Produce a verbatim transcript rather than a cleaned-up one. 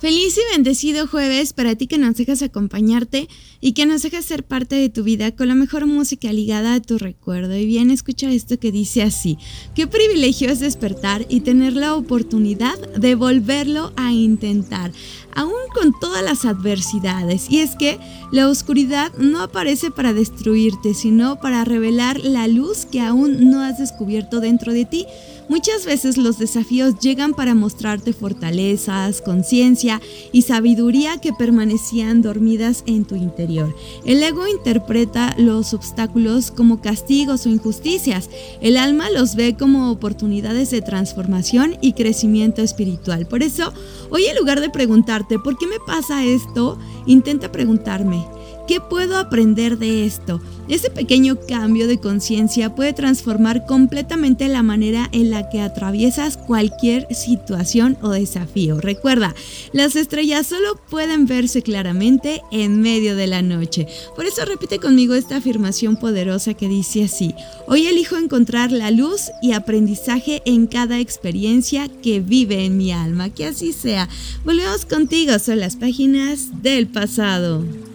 Feliz y bendecido jueves para ti que nos dejas acompañarte y que nos dejas ser parte de tu vida con la mejor música ligada a tu recuerdo. Y bien, escucha esto que dice así: qué privilegio es despertar y tener la oportunidad de volverlo a intentar, aún con todas las adversidades. Y es que la oscuridad no aparece para destruirte, sino para revelar la luz que aún no has descubierto dentro de ti. Muchas veces los desafíos llegan para mostrarte fortalezas, conciencia y sabiduría que permanecían dormidas en tu interior. El ego interpreta los obstáculos como castigos o injusticias. El alma los ve como oportunidades de transformación y crecimiento espiritual. Por eso, hoy en lugar de preguntarte ¿por qué me pasa esto?, intenta preguntarme: ¿qué puedo aprender de esto? Ese pequeño cambio de conciencia puede transformar completamente la manera en la que atraviesas cualquier situación o desafío. Recuerda, las estrellas solo pueden verse claramente en medio de la noche. Por eso repite conmigo esta afirmación poderosa que dice así: hoy elijo encontrar la luz y aprendizaje en cada experiencia que vive en mi alma. Que así sea. Volvemos contigo, son las páginas del pasado.